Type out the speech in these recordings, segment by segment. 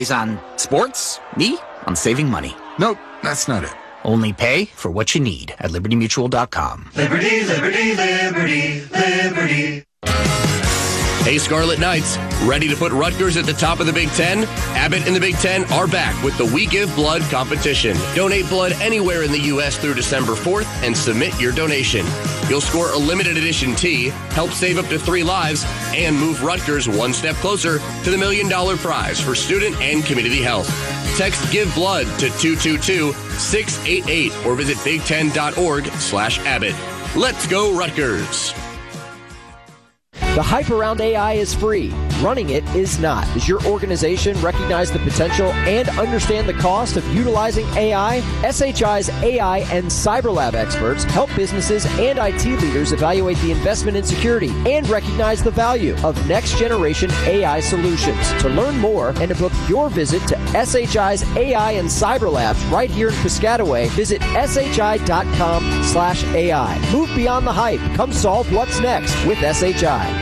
On sports, me on saving money. Nope, that's not it. Only pay for what you need at LibertyMutual.com. Liberty, liberty, liberty, liberty. Hey, Scarlet Knights, ready to put Rutgers at the top of the Big Ten? Abbott and the Big Ten are back with the We Give Blood competition. Donate blood anywhere in the U.S. through December 4th and submit your donation. You'll score a limited edition tee, help save up to 3 lives, and move Rutgers one step closer to the $1 million prize for student and community health. Text Give Blood to 222-688 or visit big10.org/Abbott. Let's go, Rutgers. The hype around AI is free. Running it is not. Does your organization recognize the potential and understand the cost of utilizing AI? SHI's AI and CyberLab experts help businesses and IT leaders evaluate the investment in security and recognize the value of next-generation AI solutions. To learn more and to book your visit to SHI's AI and CyberLabs right here in Piscataway, visit shi.com/AI. Move beyond the hype. Come solve what's next with SHI.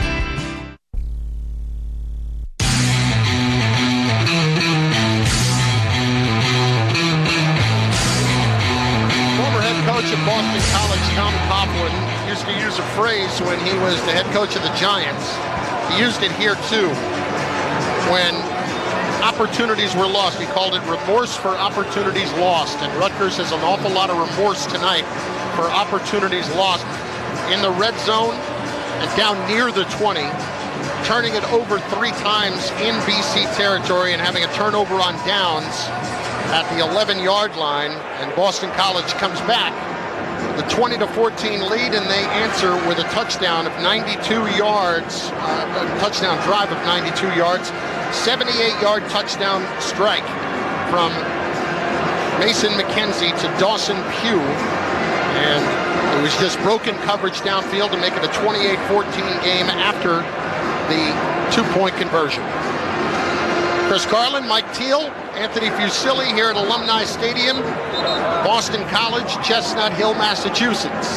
Coach at Boston College, Tom Coughlin, used to use a phrase when he was the head coach of the Giants. He used it here too. When opportunities were lost, he called it remorse for opportunities lost. And Rutgers has an awful lot of remorse tonight for opportunities lost in the red zone and down near the 20, turning it over 3 times in BC territory and having a turnover on downs at the 11-yard line, and Boston College comes back the 20-14 lead, and they answer with a touchdown of 92 yards, a touchdown drive of 92 yards, 78-yard touchdown strike from Mason McKenzie to Dawson Pugh, and it was just broken coverage downfield to make it a 28-14 game after the 2-point conversion. Chris Carlin, Mike Teal, Anthony Fusilli here at Alumni Stadium, Boston College, Chestnut Hill, Massachusetts.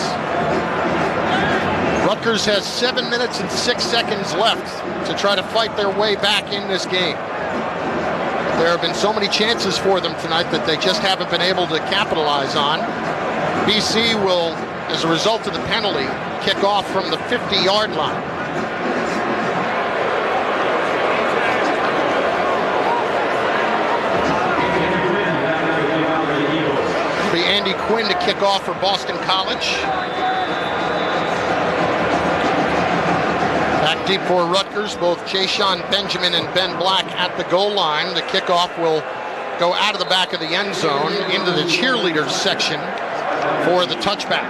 Rutgers has 7 minutes and 6 seconds left to try to fight their way back in this game. There have been so many chances for them tonight that they just haven't been able to capitalize on. BC will, as a result of the penalty, kick off from the 50-yard line. It'll be Andy Quinn to kick off for Boston College. Back deep for Rutgers, both Jayshon Benjamin and Ben Black at the goal line. The kickoff will go out of the back of the end zone into the cheerleaders section for the touchback.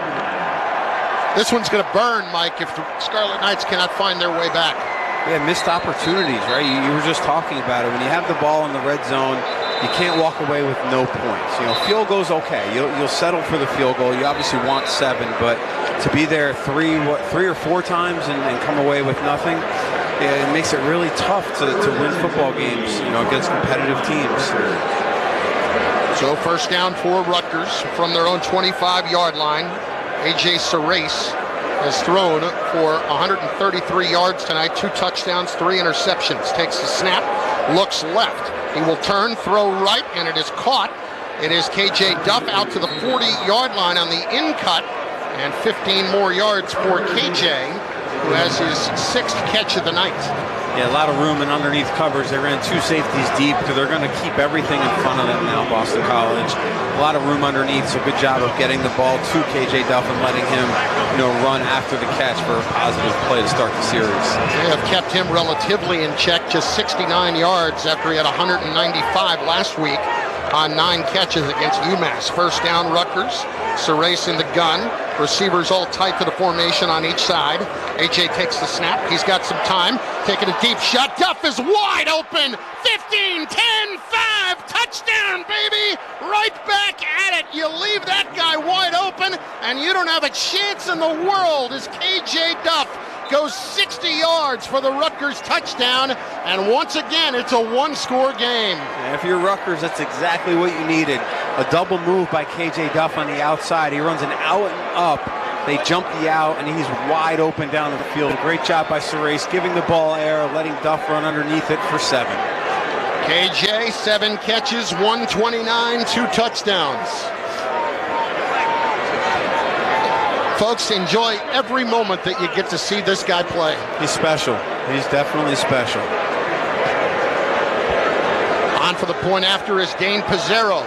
This one's going to burn, Mike, if the Scarlet Knights cannot find their way back. Yeah, missed opportunities, right? You were just talking about it. When you have the ball in the red zone, you can't walk away with no points. You know, field goal's okay. You'll settle for the field goal. You obviously want 7, but to be there three or four times and come away with nothing, it makes it really tough to win football games, you know, against competitive teams. So first down for Rutgers from their own 25-yard line. A.J. Serace has thrown for 133 yards tonight, 2 touchdowns, 3 interceptions. Takes the snap, looks left. He will turn, throw right, and it is caught. It is K.J. Duff out to the 40-yard line on the in-cut, and 15 more yards for K.J., who has his 6th catch of the night. Yeah, a lot of room and underneath covers. They ran 2 safeties deep because they're going to keep everything in front of them now, Boston College. A lot of room underneath, so good job of getting the ball to K.J. Duff and letting him, run after the catch for a positive play to start the series. They have kept him relatively in check, just 69 yards after he had 195 last week on 9 catches against UMass. First down, Rutgers. Serace in the gun. Receivers all tight to the formation on each side. A.J. takes the snap. He's got some time. Taking a deep shot. Duff is wide open. 15, 10, 5. Touchdown, baby. Right back at it. You leave that guy wide open, and you don't have a chance in the world as K.J. Duff goes 60 yards for the Rutgers touchdown, and once again, it's a 1-score game. Yeah, if you're Rutgers, that's exactly what you needed. A double move by K.J. Duff on the outside. He runs an out and up. They jump the out, and he's wide open down the field. Great job by Serace, giving the ball air, letting Duff run underneath it for 7. KJ, 7 catches, 129, 2 touchdowns. Folks, enjoy every moment that you get to see this guy play. He's special. He's definitely special. On for the point after is Dane Pizzero.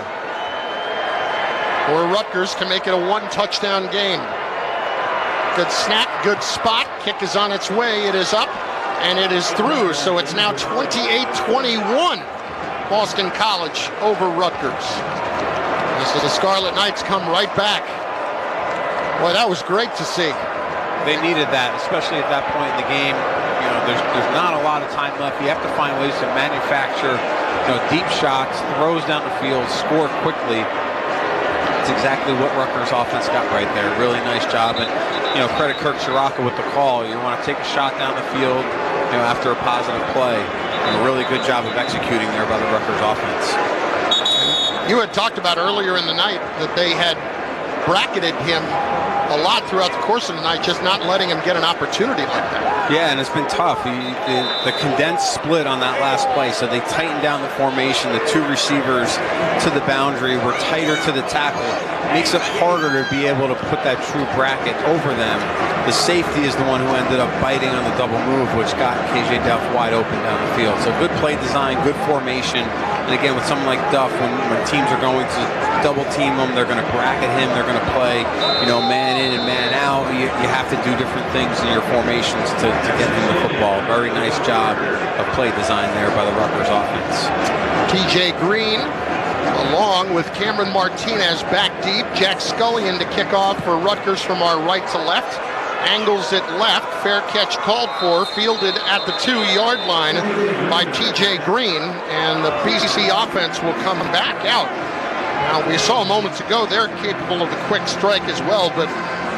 Or Rutgers can make it a 1-touchdown game. Good snap, good spot. Kick is on its way. It is up, and it is through. So it's now 28-21. Boston College over Rutgers. As the Scarlet Knights come right back. Boy, that was great to see. They needed that, especially at that point in the game. You know, there's not a lot of time left. You have to find ways to manufacture, deep shots, throws down the field, score quickly. It's exactly what Rutgers offense got right there. Really nice job. And, credit Kirk Ciarrocca with the call. You want to take a shot down the field, after a positive play. A really good job of executing there by the Rutgers offense. You had talked about earlier in the night that they had bracketed him a lot throughout the course of the night, just not letting him get an opportunity like that. Yeah, and it's been tough. The condensed split on that last play, so they tightened down the formation. The 2 receivers to the boundary were tighter to the tackle. It makes it harder to be able to put that true bracket over them. The safety is the one who ended up biting on the double move, which got KJ Duff wide open down the field. So good play design, good formation. And again, with someone like Duff, when teams are going to double team him, they're going to bracket him, they're going to play, man in and man out. You have to do different things in your formations to get him the football. Very nice job of play design there by the Rutgers offense. TJ Green, along with Cameron Martinez back deep. Jack Scullion to kick off for Rutgers from our right to left. Angles it left, fair catch called for, fielded at the 2-yard line by TJ Green, and the BC offense will come back out. Now, we saw moments ago, they're capable of the quick strike as well, but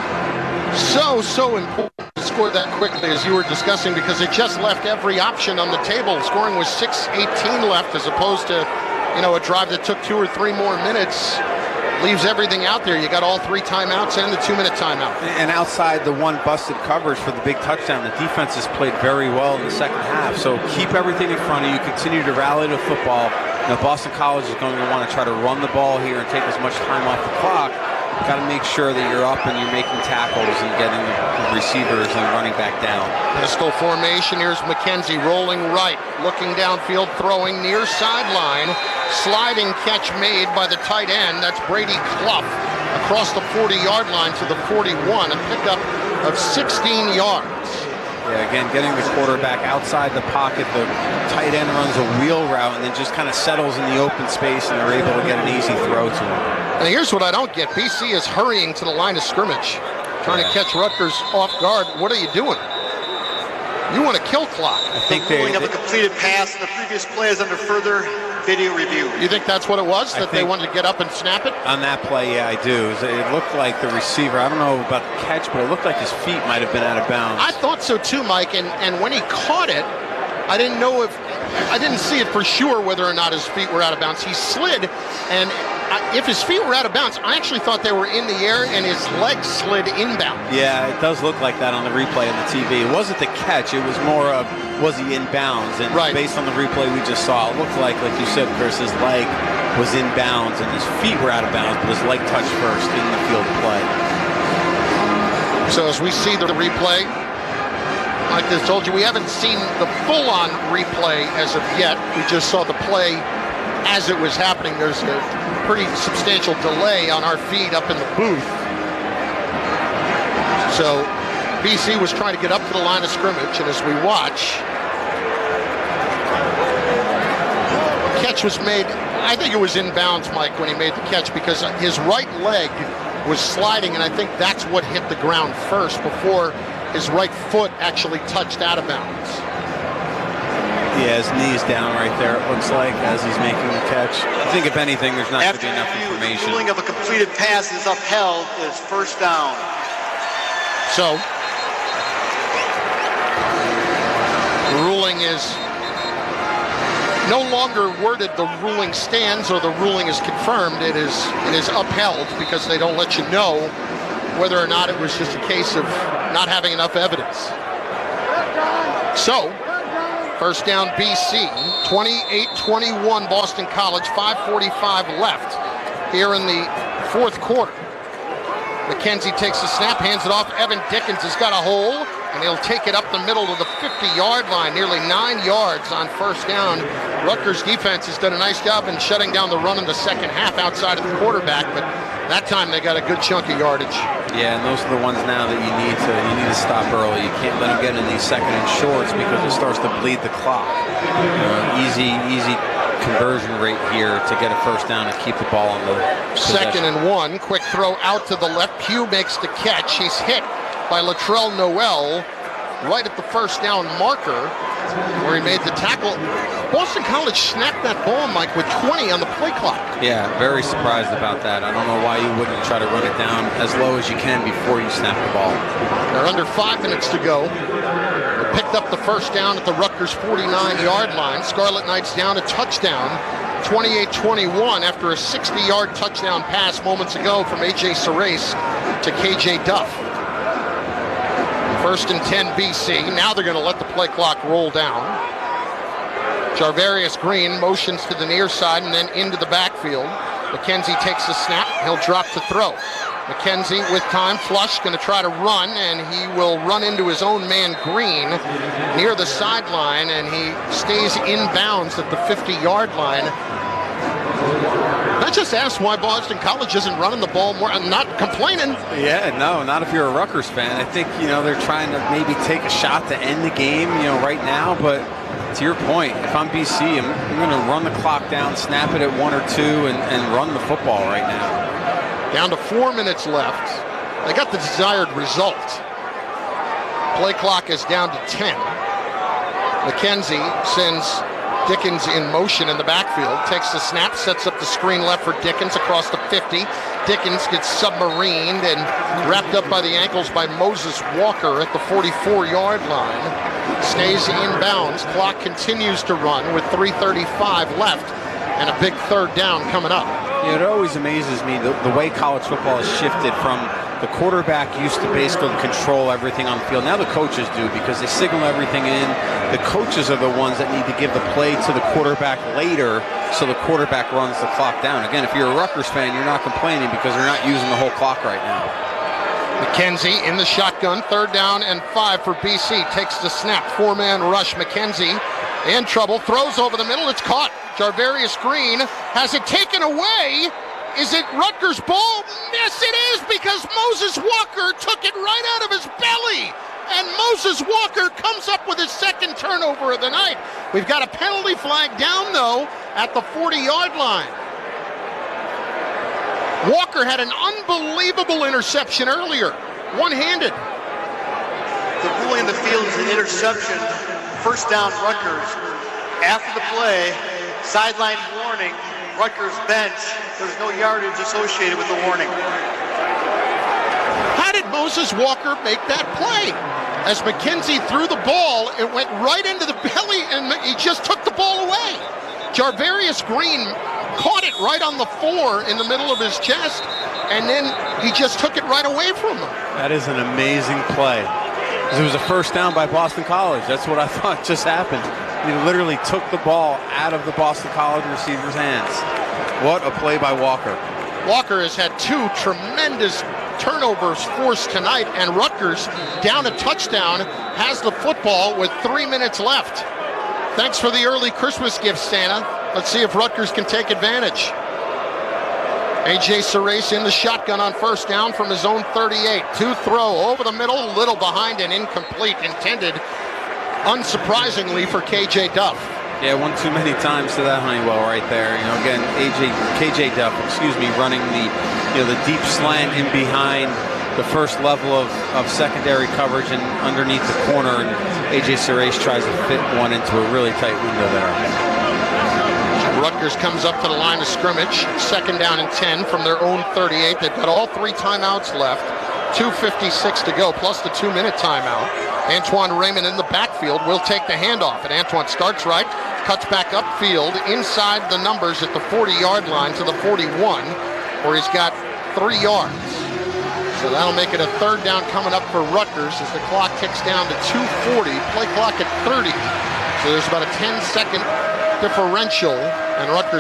so important to score that quickly, as you were discussing, because it just left every option on the table. Scoring was 6:18 left, as opposed to, a drive that took 2 or 3 more minutes. Leaves everything out there. You got all 3 timeouts and the 2-minute timeout. And outside the 1 busted coverage for the big touchdown, the defense has played very well in the second half. So keep everything in front of you. Continue to rally the football. Boston College is going to want to try to run the ball here and take as much time off the clock. Got to make sure that you're up and you're making tackles and getting the receivers and running back down. Pistol formation. Here's McKenzie rolling right, looking downfield, throwing near sideline. Sliding catch made by the tight end. That's Brady Clough across the 40-yard line to the 41. A pickup of 16 yards. Yeah, again, getting the quarterback outside the pocket. The tight end runs a wheel route and then just kind of settles in the open space, and they're able to get an easy throw to him. And here's what I don't get. BC is hurrying to the line of scrimmage, trying to catch Rutgers off guard. What are you doing? You want to kill clock. I think the ruling of a completed pass, and the previous play is under further video review. You think that's what it was? That they wanted to get up and snap it? On that play, yeah, I do. It looked like the receiver, I don't know about the catch, but it looked like his feet might have been out of bounds. I thought so too, Mike, and when he caught it, I didn't see it for sure whether or not his feet were out of bounds. He slid, and if his feet were out of bounds, I actually thought they were in the air and his legs slid inbound. Yeah, it does look like that on the replay on the TV. It wasn't the catch, it was more of, was he in bounds? And based on the replay we just saw, it looked like you said, Chris, his leg was in bounds and his feet were out of bounds, but his leg touched first in the field of play. So as we see the replay, like I told you, we haven't seen the full-on replay as of yet. We just saw the play as it was happening. There's a pretty substantial delay on our feed up in the booth. So BC was trying to get up to the line of scrimmage, and as we watch, catch was made. I think it was in bounds, Mike, when he made the catch, because his right leg was sliding, and I think that's what hit the ground first before his right foot actually touched out of bounds. Yeah, his knee's down right there, it looks like, as he's making the catch. I think, if anything, there's not going to be enough information. The ruling of a completed pass is upheld as first down. So, the ruling is no longer worded the ruling stands or the ruling is confirmed. It is upheld, because they don't let you know whether or not it was just a case of not having enough evidence. So, First down, BC. 28-21, Boston College. 5:45 left here in the fourth quarter. McKenzie takes the snap, hands it off. Evan Dickens has got a hole, and he'll take it up the middle to the 50-yard line, nearly 9 yards on first down. Rutgers defense has done a nice job in shutting down the run in the second half outside of the quarterback, but that time they got a good chunk of yardage. Yeah, and those are the ones now that you need to stop early. You can't let them get in these second and shorts because it starts to bleed the clock. Easy conversion rate here to get a first down and keep the ball on the possession. 2nd and 1, quick throw out to the left. Pugh makes the catch. He's hit by Latrell Noel right at the first down marker where he made the tackle. Boston College snapped that ball, Mike, with 20 on the play clock. Yeah, very surprised about that. I don't know why you wouldn't try to run it down as low as you can before you snap the ball. They're under 5 minutes to go. They picked up the first down at the Rutgers 49-yard line. Scarlet Knights down a touchdown, 28-21 after a 60-yard touchdown pass moments ago from A.J. Serace to K.J. Duff. 1st and 10 BC. Now they're going to let the play clock roll down. Jarvarius Green motions to the near side and then into the backfield. McKenzie takes the snap. He'll drop to throw. McKenzie with time, flush, going to try to run, and he will run into his own man Green near the sideline, and he stays in bounds at the 50-yard line. I just asked why Boston College isn't running the ball more. I'm not complaining. Yeah, no, not if you're a Rutgers fan. I think, they're trying to maybe take a shot to end the game, right now, but to your point, if I'm BC, I'm going to run the clock down, snap it at 1 or 2, and run the football right now. Down to 4 minutes left. They got the desired result. Play clock is down to 10. McKenzie sends Dickens in motion in the backfield, takes the snap, sets up the screen left for Dickens across the 50. Dickens gets submarined and wrapped up by the ankles by Moses Walker at the 44-yard line. Stays in bounds. Clock continues to run with 3:35 left and a big third down coming up. It always amazes me the way college football has shifted from the quarterback used to basically control everything on the field. Now the coaches do because they signal everything in. The coaches are the ones that need to give the play to the quarterback later so the quarterback runs the clock down. Again, if you're a Rutgers fan, you're not complaining because they're not using the whole clock right now. McKenzie in the shotgun, 3rd down and 5 for BC. Takes the snap, 4-man rush. McKenzie in trouble, throws over the middle, it's caught. Jarvarius Green has it taken away. Is it Rutgers' ball? Yes, it is, because Moses Walker took it right out of his belly. And Moses Walker comes up with his 2nd turnover of the night. We've got a penalty flag down, though, at the 40-yard line. Walker had an unbelievable interception earlier, one-handed. The ruling in the field is an interception. First down, Rutgers. After the play, sideline warning, Rutgers bench. There's no yardage associated with the warning. How did Moses Walker make that play? As McKenzie threw the ball, it went right into the belly, and he just took the ball away. Jarvarius Green caught it right on the 4 in the middle of his chest, and then he just took it right away from him. That is an amazing play. It was a first down by Boston College. That's what I thought just happened. He literally took the ball out of the Boston College receiver's hands. What a play by Walker. Walker has had 2 tremendous turnovers forced tonight, and Rutgers, down a touchdown, has the football with 3 minutes left. Thanks for the early Christmas gift, Santa. Let's see if Rutgers can take advantage. A.J. Serace in the shotgun on first down from his own 38. 2 throw over the middle, little behind and incomplete, intended, unsurprisingly, for K.J. Duff. Yeah, one too many times to that Honeywell right there. Again, KJ Duff, running the deep slant in behind the first level of secondary coverage and underneath the corner, and A.J. Serace tries to fit one into a really tight window there. Rutgers comes up to the line of scrimmage, 2nd down and 10 from their own 38. They've got all 3 timeouts left, 2:56 to go, plus the 2-minute timeout. Antoine Raymond in the backfield will take the handoff, and Antoine starts right, cuts back upfield inside the numbers at the 40-yard line to the 41, where he's got 3 yards. So that'll make it a 3rd down coming up for Rutgers as the clock ticks down to 2:40. Play clock at 30. So there's about a 10-second differential, and Rutgers